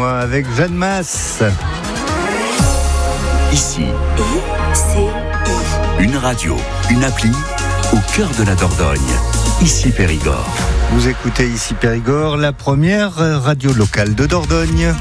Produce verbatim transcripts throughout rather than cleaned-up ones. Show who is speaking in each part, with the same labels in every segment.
Speaker 1: moi avec Jeanne Masse.
Speaker 2: Ici,
Speaker 3: I C I.
Speaker 2: une radio, une appli au cœur de la Dordogne. Ici Périgord.
Speaker 1: Vous écoutez Ici Périgord, la première radio locale de Dordogne.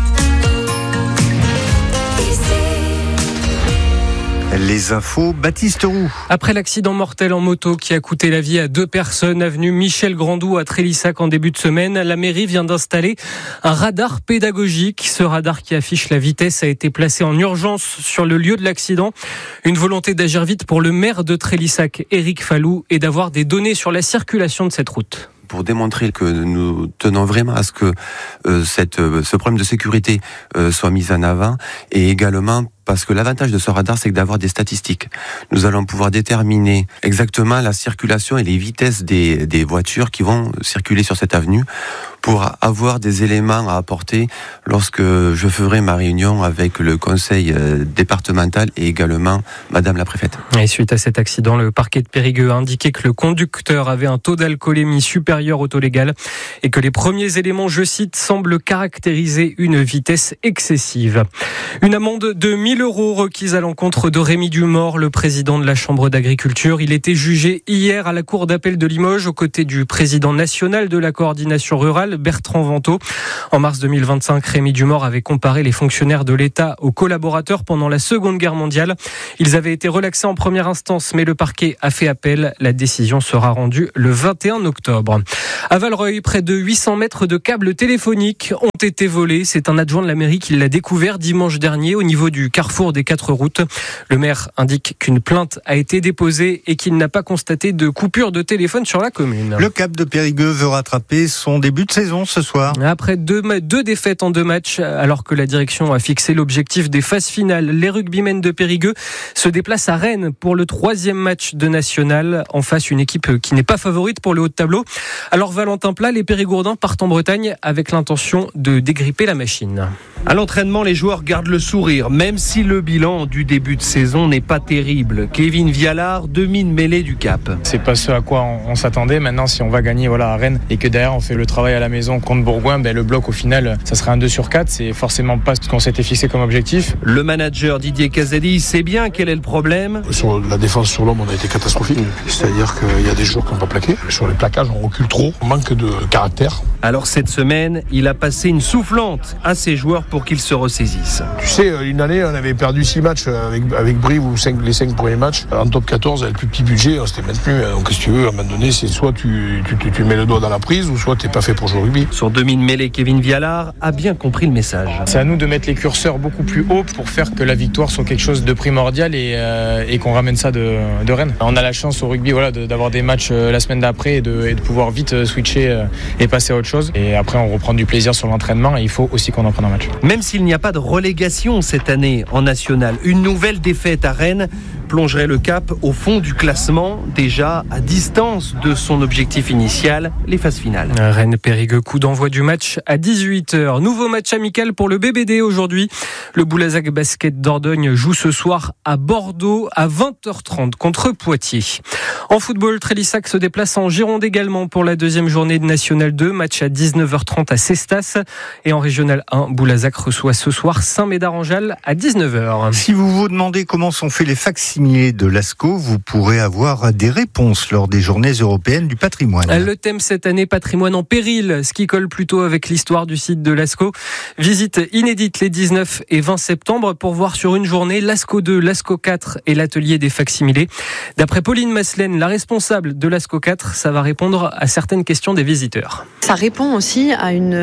Speaker 1: Les infos, Baptiste Roux.
Speaker 4: Après l'accident mortel en moto qui a coûté la vie à deux personnes, avenue Michel Grandou à Trélissac en début de semaine, la mairie vient d'installer un radar pédagogique. Ce radar qui affiche la vitesse a été placé en urgence sur le lieu de l'accident. Une volonté d'agir vite pour le maire de Trélissac, Éric Fallou, et d'avoir des données sur la circulation de cette route.
Speaker 5: Pour démontrer que nous tenons vraiment à ce que euh, cette, euh, ce problème de sécurité euh, soit mis en avant, et également parce que l'avantage de ce radar, c'est que d'avoir des statistiques. Nous allons pouvoir déterminer exactement la circulation et les vitesses des, des voitures qui vont circuler sur cette avenue pour avoir des éléments à apporter lorsque je ferai ma réunion avec le conseil départemental et également madame la préfète.
Speaker 4: Et suite à cet accident, le parquet de Périgueux a indiqué que le conducteur avait un taux d'alcoolémie supérieur au taux légal et que les premiers éléments, je cite, semblent caractériser une vitesse excessive. Une amende de mille euros requise à l'encontre de Rémi Dumort, le président de la Chambre d'agriculture. Il était jugé hier à la cour d'appel de Limoges aux côtés du président national de la coordination rurale, Bertrand Vantaux. En mars deux mille vingt-cinq, Rémi Dumort avait comparé les fonctionnaires de l'État aux collaborateurs pendant la Seconde Guerre mondiale. Ils avaient été relaxés en première instance, mais le parquet a fait appel. La décision sera rendue le vingt et un octobre. À Valreuil, près de huit cents mètres de câbles téléphoniques ont été volés. C'est un adjoint de la mairie qui l'a découvert dimanche dernier au niveau du carrefour des quatre routes. Le maire indique qu'une plainte a été déposée et qu'il n'a pas constaté de coupure de téléphone sur la commune.
Speaker 1: Le Cap de Périgueux veut rattraper son début de saison ce soir.
Speaker 4: Après deux, deux défaites en deux matchs, alors que la direction a fixé l'objectif des phases finales, les rugbymen de Périgueux se déplacent à Rennes pour le troisième match de national. En face, une équipe qui n'est pas favorite pour le haut de tableau. Alors Valentin Plat, les Périgourdins partent en Bretagne avec l'intention de dégripper la machine.
Speaker 6: À l'entraînement, les joueurs gardent le sourire, même si le bilan du début de saison n'est pas terrible. Kevin Vialard, demi-mêlée du Cap.
Speaker 7: C'est pas ce à quoi on, on s'attendait. Maintenant, si on va gagner voilà, à Rennes et que derrière on fait le travail à la maison contre Bourgoin, ben, le bloc au final, ça serait un deux sur quatre. C'est forcément pas ce qu'on s'était fixé comme objectif.
Speaker 6: Le manager Didier Casali sait bien quel est le problème.
Speaker 8: Sur la défense sur l'homme, on a été catastrophique. C'est-à-dire qu'il y a des joueurs qui n'ont pas plaqué. Sur les plaquages, on recule trop. On manque de caractère.
Speaker 6: Alors cette semaine, il a passé une soufflante à ses joueurs pour qu'ils se ressaisissent.
Speaker 8: Tu sais, une année, on avait perdu six matchs avec, avec Brive ou cinq, les cinq premiers matchs. En top quatorze, avec le plus petit budget, on s'était maintenu. Donc, si tu veux, à un moment donné, c'est soit tu, tu, tu, tu mets le doigt dans la prise ou soit tu n'es pas fait pour jouer au rugby.
Speaker 6: Sur demi-mêlée, Kevin Vialard a bien compris le message.
Speaker 7: C'est à nous de mettre les curseurs beaucoup plus haut pour faire que la victoire soit quelque chose de primordial et, euh, et qu'on ramène ça de, de Rennes. On a la chance au rugby voilà, de, d'avoir des matchs la semaine d'après et de, et de pouvoir vite switcher et passer à autre chose. Et après, on reprend du plaisir sur l'entraînement et il faut aussi qu'on en prenne un match.
Speaker 6: Même s'il n'y a pas de relégation cette année en national, une nouvelle défaite à Rennes plongerait le Cap au fond du classement, déjà à distance de son objectif initial, les phases finales.
Speaker 4: Rennes-Périgueux, coup d'envoi du match à dix-huit heures. Nouveau match amical pour le B B D aujourd'hui. Le Boulazac Basket Dordogne joue ce soir à Bordeaux à vingt heures trente contre Poitiers. En football, Trélissac se déplace en Gironde également pour la deuxième journée de National deux, match à dix-neuf heures trente à Cestas. Et en Régional un, Boulazac reçoit ce soir Saint-Médard-en-Jalles à dix-neuf heures.
Speaker 1: Si vous vous demandez comment sont faits les facsimilés de l'ASCO, vous pourrez avoir des réponses lors des journées européennes du patrimoine.
Speaker 4: Le thème cette année, patrimoine en péril, ce qui colle plutôt avec l'histoire du site de l'ASCO. Visite inédite les dix-neuf et vingt septembre pour voir sur une journée l'ASCO deux, l'ASCO quatre et l'atelier des facsimilés. D'après Pauline Maslène, la responsable de l'ASCO quatre, ça va répondre à certaines questions des visiteurs.
Speaker 9: Ça répond aussi à une,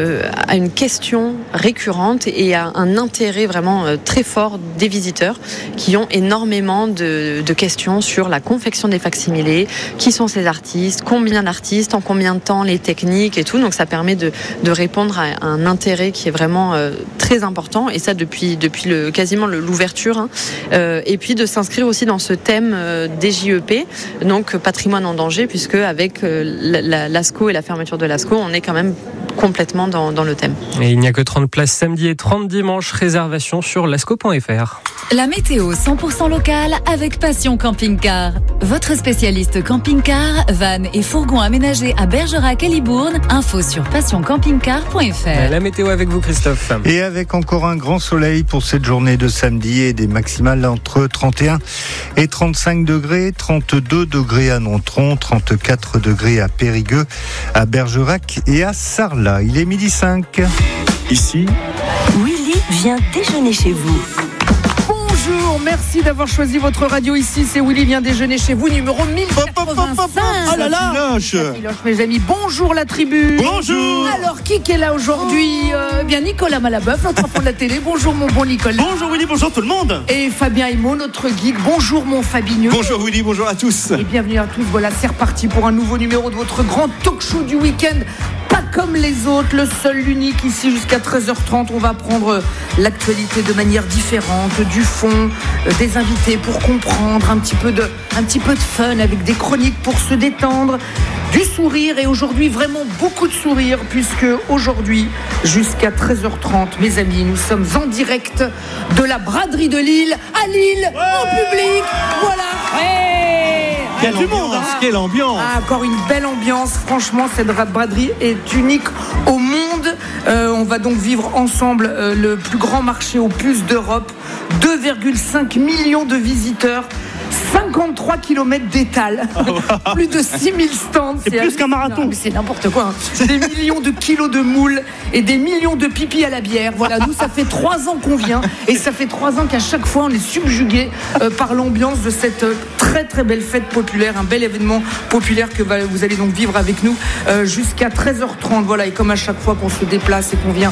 Speaker 9: à une question récurrente et à un intérêt vraiment très fort des visiteurs qui ont énormément de, de questions sur la confection des facsimilés, qui sont ces artistes, combien d'artistes, en combien de temps, les techniques et tout. Donc ça permet de, de répondre à un intérêt qui est vraiment euh, très important et ça depuis, depuis le, quasiment le, l'ouverture. Hein. Euh, et puis de s'inscrire aussi dans ce thème euh, des J E P, donc patrimoine en danger, puisque avec euh, la, la, l'ASCO et la fermeture de l'ASCO, on est quand même complètement dans, dans le thème.
Speaker 4: Et il n'y a que trente places samedi et trente dimanche. Réservation sur lasco point f r.
Speaker 10: La météo cent pour cent locale avec Passion Camping Car. Votre spécialiste camping-car, van et fourgon aménagés à Bergerac et Libourne. Info sur passion camping car point f r.
Speaker 4: La météo avec vous, Christophe.
Speaker 1: Et avec encore un grand soleil pour cette journée de samedi et des maximales entre trente et un et trente-cinq degrés, trente-deux degrés à Nontron, trente-quatre degrés à Périgueux, à Bergerac et à Sarlat. Il est midi cinq.
Speaker 2: Ici,
Speaker 3: Willy vient déjeuner chez vous.
Speaker 11: Bonjour, merci d'avoir choisi votre radio ici. C'est Willy vient déjeuner chez vous, numéro mille quatre-vingt-cinq.
Speaker 12: Oh là là,
Speaker 11: Filoche, mes amis. Bonjour la tribu.
Speaker 12: Bonjour.
Speaker 11: Alors qui est là aujourd'hui? euh, Bien Nicolas Malabeuf, notre enfant de la télé. Bonjour mon bon Nicolas.
Speaker 12: Bonjour Willy, bonjour tout le monde.
Speaker 11: Et Fabien Himon, notre geek. Bonjour mon Fabineux.
Speaker 12: Bonjour Willy, bonjour à tous.
Speaker 11: Et bienvenue à tous. Voilà, c'est reparti pour un nouveau numéro de votre grand talk show du week-end. Pas comme les autres, le seul, l'unique ici jusqu'à treize heures trente. On va prendre l'actualité de manière différente, du fond, euh, des invités pour comprendre, un petit peu de, un petit peu de fun avec des chroniques pour se détendre, du sourire et aujourd'hui vraiment beaucoup de sourire puisque aujourd'hui jusqu'à treize heures trente, mes amis, nous sommes en direct de la braderie de Lille à Lille, ouais, en public. Voilà. Ouais.
Speaker 12: Quelle ambiance, monde, hein. Quelle ambiance.
Speaker 11: Ah, encore une belle ambiance. Franchement, cette braderie est unique au monde. Euh, on va donc vivre ensemble euh, le plus grand marché aux puces d'Europe. deux virgule cinq millions de visiteurs. cinquante-trois kilomètres d'étal, plus de six mille stands.
Speaker 12: C'est, c'est plus qu'un marathon.
Speaker 11: Non, mais c'est n'importe quoi. Hein. Des millions de kilos de moules et des millions de pipis à la bière. Voilà, nous, ça fait trois ans qu'on vient et ça fait trois ans qu'à chaque fois, on est subjugué euh, par l'ambiance de cette euh, très très belle fête populaire, un bel événement populaire que va, vous allez donc vivre avec nous euh, jusqu'à treize heures trente. Voilà, et comme à chaque fois qu'on se déplace et qu'on vient